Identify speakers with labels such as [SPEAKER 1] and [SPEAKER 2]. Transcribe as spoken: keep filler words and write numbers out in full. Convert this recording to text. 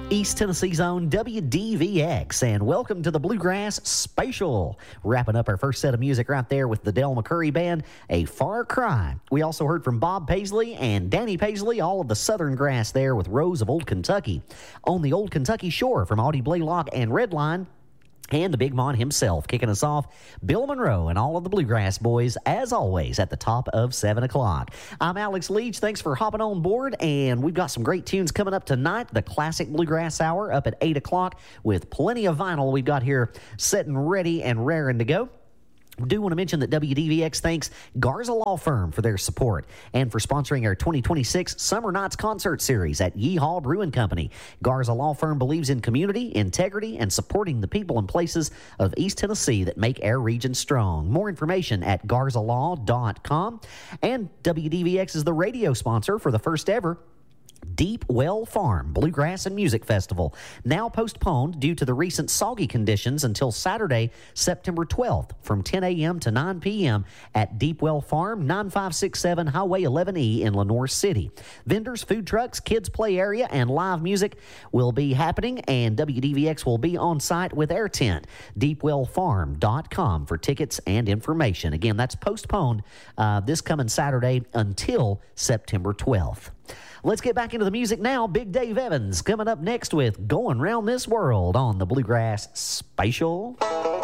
[SPEAKER 1] East Tennessee's own W D V X, and welcome to the Bluegrass Spatial. Wrapping up our first set of music right there with the Del McCoury Band, A Far Cry. We also heard from Bob Paisley and Danny Paisley, all of the Southern Grass there with Rose of Old Kentucky. On the Old Kentucky Shore from Audie Blaylock and Redline. And the Big Mon himself kicking us off, Bill Monroe and all of the Bluegrass Boys, as always, at the top of seven o'clock. I'm Alex Leach. Thanks for hopping on board, and we've got some great tunes coming up tonight. The Classic Bluegrass Hour up at eight o'clock with plenty of vinyl we've got here setting ready and raring to go. Do want to mention that W D V X thanks Garza Law Firm for their support and for sponsoring our twenty twenty-six Summer Nights Concert Series at Yeehaw Brewing Company. Garza Law Firm believes in community, integrity, and supporting the people and places of East Tennessee that make our region strong. More information at garza law dot com. And W D V X is the radio sponsor for the first ever Deep Well Farm Bluegrass and Music Festival, now postponed due to the recent soggy conditions until Saturday, September twelfth from ten a.m. to nine p.m. at Deep Well Farm, nine five six seven Highway eleven E in Lenoir City. Vendors, food trucks, kids play area, and live music will be happening, and W D V X will be on site with their tent. deep well farm dot com for tickets and information. Again, that's postponed uh, this coming Saturday until September twelfth. Let's get back into the music now. Big Dave Evans coming up next with Going Round This World on the Bluegrass Spatial.